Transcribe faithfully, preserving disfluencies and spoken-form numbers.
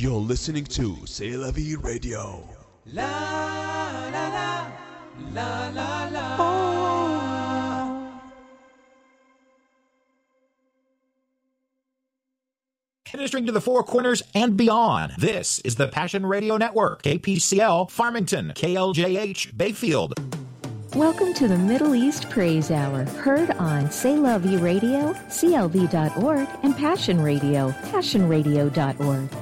You're listening to C'est La Vie Radio. La la la la la la. Oh. Ministering to the Four Corners and beyond. This is the Passion Radio Network. K P C L, Farmington. K L J H, Bayfield. Welcome to the Middle East Praise Hour, heard on C'est La Vie Radio, C L V dot org, and Passion Radio, passion radio dot org.